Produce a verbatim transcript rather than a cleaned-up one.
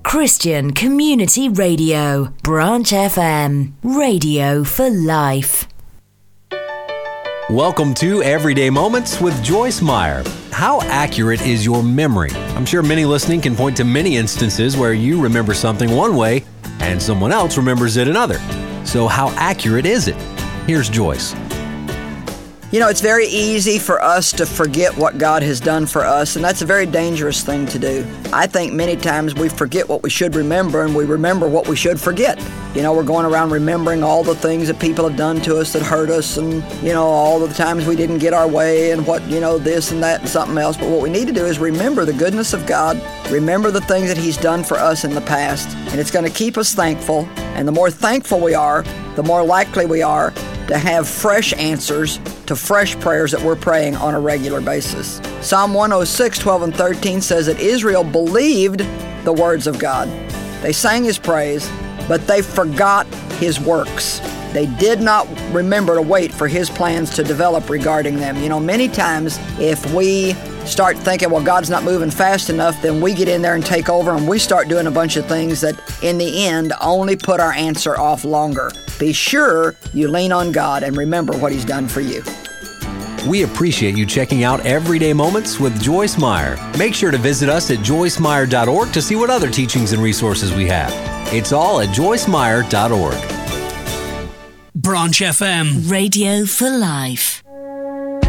Christian Community Radio, Branch F M, radio for life. Welcome to Everyday Moments with Joyce Meyer. How accurate is your memory? I'm sure many listening can point to many instances where you remember something one way and someone else remembers it another. So how accurate is it? Here's Joyce. You know, it's very easy for us to forget what God has done for us, and that's a very dangerous thing to do. I think many times we forget what we should remember, and we remember what we should forget. You know, we're going around remembering all the things that people have done to us that hurt us, and, you know, all the times we didn't get our way, and what, you know, this and that and something else. But what we need to do is remember the goodness of God, remember the things that He's done for us in the past, and it's going to keep us thankful. And the more thankful we are, the more likely we are to have fresh answers to fresh prayers that we're praying on a regular basis. Psalm one oh six, twelve and thirteen says that Israel believed the words of God. They sang His praise, but they forgot His works. They did not remember to wait for His plans to develop regarding them. You know, many times if we start thinking, well, God's not moving fast enough, then we get in there and take over and we start doing a bunch of things that in the end only put our answer off longer. Be sure you lean on God and remember what He's done for you. We appreciate you checking out Everyday Moments with Joyce Meyer. Make sure to visit us at joyce meyer dot org to see what other teachings and resources we have. It's all at joyce meyer dot org. Branch F M, radio for life.